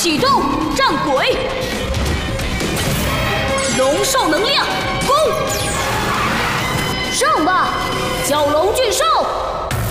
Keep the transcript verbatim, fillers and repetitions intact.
启动战鬼，龙兽能量攻！上吧，蛟龙巨兽！